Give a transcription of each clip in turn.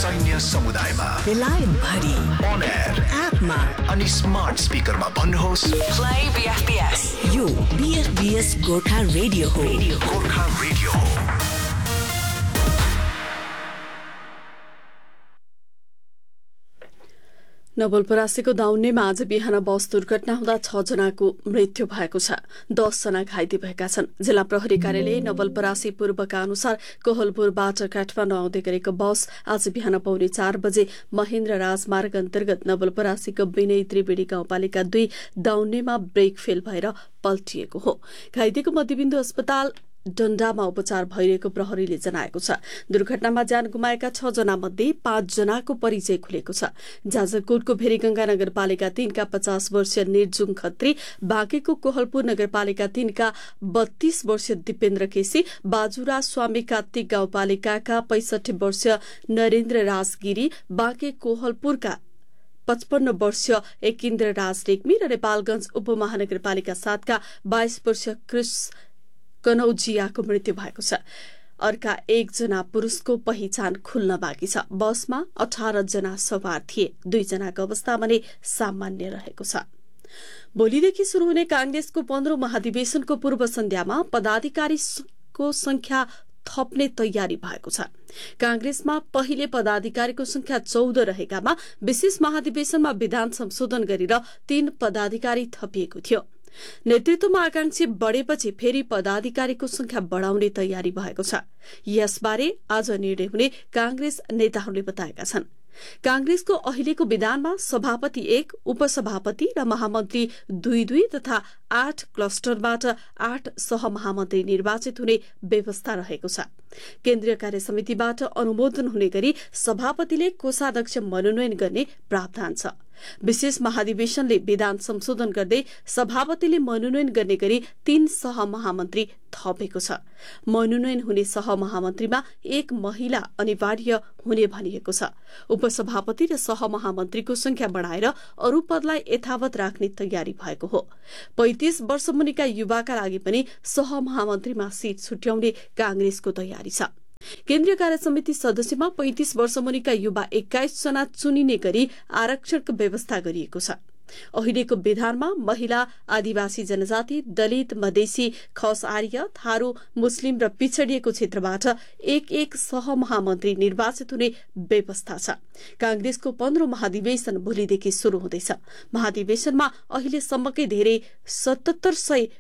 सैन्य समुदायमा, बेलायत भरि, on air, एपमा अनि स्मार्ट स्पिकरमा भन्नुहोस् Play BFBS. यो BFBS गोर्खा रेडियो हो। गोर्खा रेडियो हो। नवलपरासीको दाउन्नेमा आज बिहान बस दुर्घटना हुँदा 6 जनाको मृत्यु भएको छ। 10 जना घाइते भएका छन्। जिल्ला प्रहरी कार्यालय नवलपरासी पूर्वका अनुसार कोहलपुरबाट काठमाडौँ आउँदै गरेको बस आज बिहान पौने 4 बजे महेन्द्र राजमार्ग अन्तर्गत नवलपरासीको विनय त्रिवेणी गाउँपालिका 2 दाउन्नेमा ब्रेक फेल भएर पल्टिएको हो। घाइतेको मध्यबिन्दु अस्पताल डण्डामा उपचार भइरहेको प्रहरीले जनाएको छ। दुर्घटनामा ज्यान गुमाएका 6 जना मध्ये 5 जनाको परिचय खुलेको छ। जाजरकोटको भेरीगंगा नगरपालिका 3 का 50 वर्षीय निर्जुङ खत्री, बाँकेको कोहलपुर नगरपालिका 3 का 32 वर्षीय दिपेन्द्र केसी, बाजुरा स्वामी कार्तिक गाउँपालिकाका 65 वर्षीय नरेन्द्र राजगिरी, बाँके कोहलपुरका 55 वर्षीय एकिन्द्र राज रेग्मी र नेपालगंज उपमहानगरपालिका 7 का 22 वर्षीय क्रिस कनौजियाको मृत्यु भएको छ। अर्का 1 जना पुरुषको पहिचान खुल्न बाँकी छ। बसमा 18 जना सवार थिए। 2 जनाको अवस्था भने सामान्य रहेको छ। भोलिदेखि शुरू हुने कांग्रेसको 15औं महाधिवेशनको पूर्व सन्ध्यामा पदाधिकारीको संख्या थप्ने तयारी भएको छ। कांग्रेसमा पहिले पदाधिकारीको संख्या 14 रहेकामा विशेष महाधिवेशनमा विधान संशोधन गरेर 3 पदाधिकारी थपिएको थियो। नेतृत्वमा आकांक्षी बढेपछि फेरि पदाधिकारीको संख्या बढाउने तयारी भएको छ। यसबारे आज निर्णय हुने कांग्रेस नेताहरूले बताएका छन्। कांग्रेसको अहिलेको विधानमा सभापति 1, उपसभापति र महामन्त्री 2 तथा 8 क्लस्टरबाट 8 सहमहामन्त्री निर्वाचित हुने व्यवस्था रहेको छ। केन्द्रीय कार्य समितिबाट अनुमोदन हुने गरी सभापतिले कोषाध्यक्ष मनोनयन गर्ने प्रावधान छ। विशेष महाधिवेशनले विधान संशोधन गर्दै सभापतिले मनोनयन गर्ने गरी 3 सहमहामन्त्री थपेको छ। मनोनयन हुने सहमहामन्त्रीमा 1 महिला अनिवार्य हुने भनिएको छ। उपसभापति र सहमहामन्त्रीको संख्या बढाएर अरू पदलाई यथावत राख्ने तयारी भएको हो। 35 वर्ष मुनिका युवाका लागि पनि सहमहामन्त्रीमा सीट छुट्याउने कांग्रेसको तयारी छ। केन्द्रीय कार्य समिति सदस्यमा 35 वर्ष मुनिका युवा 21 जना चुनिने गरी आरक्षणको व्यवस्था गरिएको छ। अहिलेको विधानमा महिला, आदिवासी जनजाति, दलित, मधेसी, खस आर्य, थारू, मुस्लिम र पिछडिएको क्षेत्रबाट 1 सहमहामन्त्री निर्वाचित हुने व्यवस्था छ। कांग्रेसको 15औं महाधिवेशन भोलिदेखि शुरू हुँदैछ। महाधिवेशनमा अहिलेसम्मकै धेरै 7700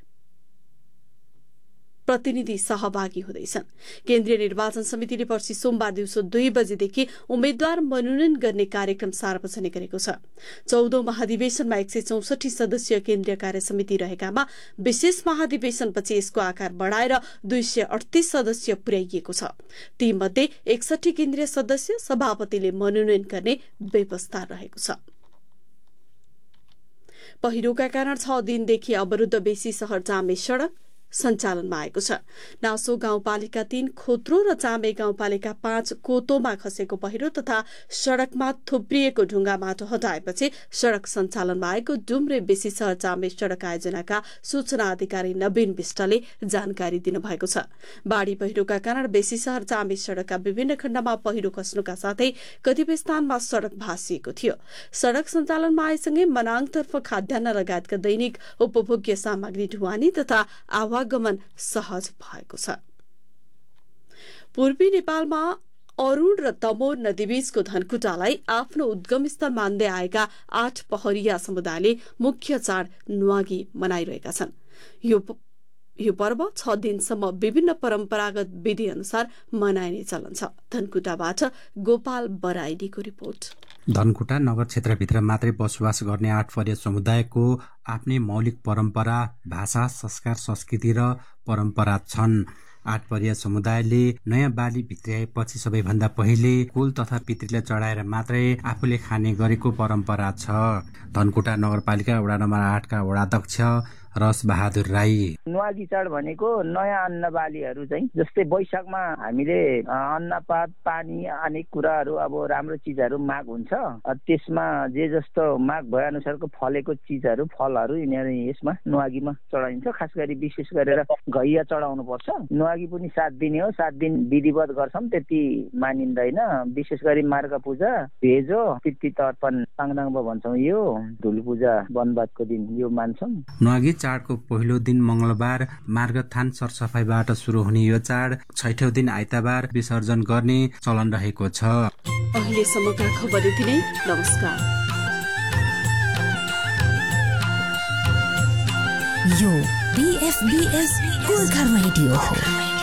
प्रतिनिधि सहभागी हुँदैछन्। केन्द्रीय निर्वाचन समितिले पर्सि सोमबार दिउँसो 2 बजेदेखि उम्मेद्वार मनोनयन गर्ने कार्यक्रम सार्वजनिक गरेको छ। 14औं महाधिवेशनमा 164 सदस्यीय केन्द्रीय कार्य समिति रहेकामा विशेष महाधिवेशनपछि यसको आकार बढाएर 238 सदस्य पुर्याइएको छ। तीमध्ये 61 केन्द्रीय सदस्य सभापतिले मनोनयन गर्ने व्यवस्था रहेको छ। पहिरोका कारण 6 दिनदेखि अवरुद्ध बेसी शहर जामे सड़क सञ्चालनमा आएको छ। नासो गाउँपालिका 3 खोत्रो र चामे गाउँपालिका 5 कोतोमा खसेको पहिरो तथा सड़कमा थुप्रिएको ढुङ्गा माटो हटाएपछि सड़क सञ्चालनमा आएको डुम्रे बेसी शहर चामे सड़क आयोजनाका सूचना अधिकारी नवीन विष्टले जानकारी दिनुभएको छ। बाढ़ी पहिरोका कारण बेसी शहर चामे सड़कका विभिन्न खण्डमा पहिरो खस्नुका साथै कतिपय स्थानमा सड़क भाँसिएको थियो। सड़क सञ्चालनमा आएसँगै मनाङतर्फ खाद्यान्न लगायतका दैनिक उपभोग्य सामग्री ढुवानी तथा आवागमन सहज भएको छ। पूर्वी नेपालमा अरूण र तमोर नदीबीचको धनकुटालाई आफ्नो उद्गम स्थल मान्दै आएका 8 पहरिया समुदायले मुख्य चाड नुवागी मनाइरहेका छन्। यो पर्व 6 दिनसम्म विभिन्न परम्परागत विधि अनुसार मनाइने चलन छ। धनकुटाबाट गोपाल बराइलीको रिपोर्ट। धनकुटा नगर क्षेत्रभित्र मात्रै बसोबास गर्ने 8 पहरिया समुदायको आफ्नै मौलिक परम्परा, भाषा, संस्कार, संस्कृति र परम्परा छन्। 8 पहरिया समुदायले नयाँ बाली भित्र्याएपछि सबैभन्दा पहिले कुल तथा पितृलाई चढाएर मात्रै आफूले खाने गरेको परम्परा छ। धनकुटा नगरपालिका वडा नम्बर 8 का वडाध्यक्ष रस बहादुर राई। नुवागी चाड भनेको नयाँ अन्न बालीहरू चाहिँ जस्तै वैशाखमा हामीले अन्नपात पानी अनेक कुराहरू अब राम्रो चिजहरू माग हुन्छ। त्यसमा जे जस्तो माग भए अनुसारको फलेको चिजहरू फलहरू यिनीहरू यसमा नुवागीमा चढाइन्छ। खास गरी विशेष गरेर घैया चढाउनु पर्छ। नुवागी पनि 7 दिन हो, 7 दिन विधिवत गर्छौँ, त्यति मानिँदैन। विशेष गरी मार्ग पूजा, भेजो, पितृ तर्पण पाङदाङ भन्छौँ, यो धुल पूजा वनवासको दिन यो मान्छौँ। नुवागी चाडको पहिलो दिन मंगलबार मार्गथान सरसफाइबाट सुरु हुने यो चाड 6औं दिन आइतबार विसर्जन गर्ने चलन रहेको छ। अहिलेसम्मका खबर यति नै। नमस्कार। यो BFBS गोर्खा रेडियो हो।